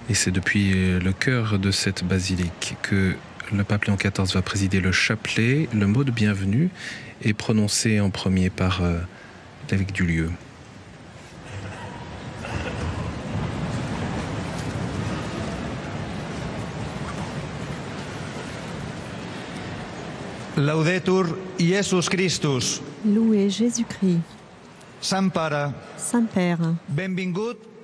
Et c'est depuis le cœur de cette basilique que le pape Léon XIV va présider le chapelet. Le mot de bienvenue est prononcé en premier par l'évêque du lieu. Laudetur Iesus Christus. Loué Jésus-Christ. Sant Pare, Saint Père, benvingut